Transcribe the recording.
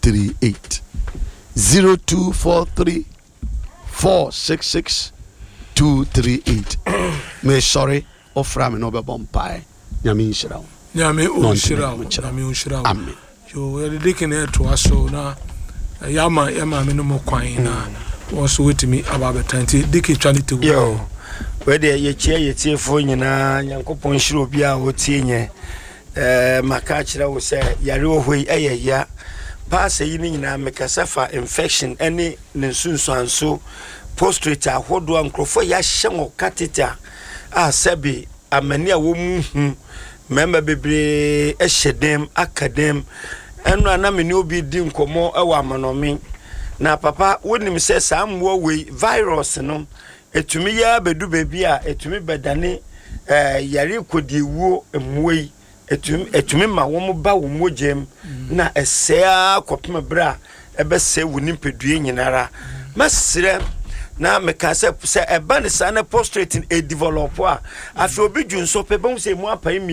238 0243 466 238. Me sorry ofra me no be bompae nyame nshira wo nyame unshira amen yo we dikin e to aso na yama me no mo kwan na also wetimi ababetanti dikin twalite yo we de ye chia ye tiefo nyina nyankopon hira obi a wotie nye maka kira wo se yare ohoi eyeya pass yi nyina mekasafa infection any ne sunsuanso prostrate ahodo ankrofo ya hyengo catheter a sebi amani a wo mu member bebre ehyedem akadem enu anameni obi di nkomo ewa amanomi na papa wonim se samwo we virus no etumi ya bedu bebi a etumi bedane yare kodiewuo emwei etumi ma wo mu ba wo mogem na esea kopema bra ebese wonim pedue nyinara masire na meka se eba ne sa na prostrate e develop a afi obi dwunso pe bon se mu apan